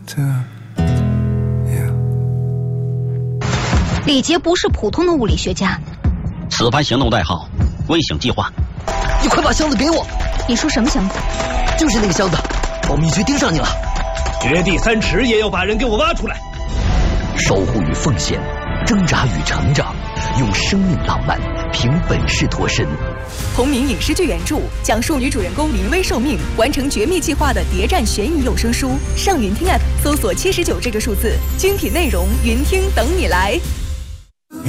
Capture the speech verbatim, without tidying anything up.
李杰不是普通的物理学家。 此番行动代号“微醒计划”。 你快把箱子给我！ 你说什么箱子？ 就是那个箱子，保密局盯上你了。 掘地三尺也要把人给我挖出来。 守护与奉献，挣扎与成长，用生命浪漫凭本事脱身。 同名影视剧原著讲述女主人公临危受命完成绝密计划的谍战悬疑有声书。上云听 App 搜索七十九这个数字，精品内容云听等你来。